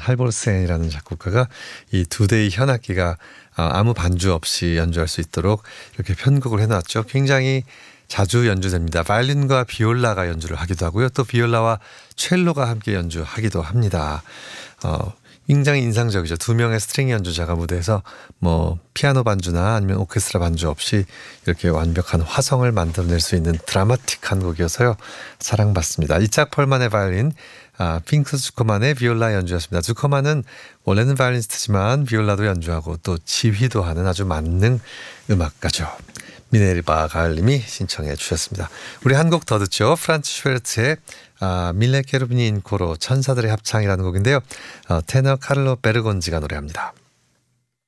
할볼센이라는 작곡가가 이 두 대의 현악기가 아무 반주 없이 연주할 수 있도록 이렇게 편곡을 해놨죠. 굉장히 자주 연주됩니다. 바이올린과 비올라가 연주를 하기도 하고요. 또 비올라와 첼로가 함께 연주하기도 합니다. 굉장히 인상적이죠. 두 명의 스트링 연주자가 무대에서 뭐 피아노 반주나 아니면 오케스트라 반주 없이 이렇게 완벽한 화성을 만들어낼 수 있는 드라마틱한 곡이어서요. 사랑받습니다. 이짝 펄만의 바이올린, 핑크 주커만의 비올라 연주였습니다. 주커만은 원래는 바이올리니스트지만 비올라도 연주하고 또 지휘도 하는 아주 만능 음악가죠. 미네르바 가을님이 신청해 주셨습니다. 우리 한 곡 더 듣죠. 프란츠 슈베르트의 밀레 케르비니 인코로 천사들의 합창이라는 곡인데요. 테너 카를로 베르곤지가 노래합니다.